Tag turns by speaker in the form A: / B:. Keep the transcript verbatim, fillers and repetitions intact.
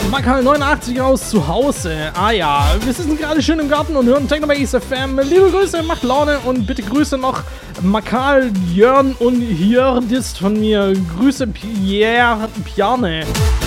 A: Makal neunundachtzig aus zu Hause. Ah ja, wir sitzen gerade schön im Garten und hören Technobase F M. Liebe Grüße, macht Laune und bitte Grüße noch Makal, Jörn und Jördist von mir. Grüße Pierre, Piane.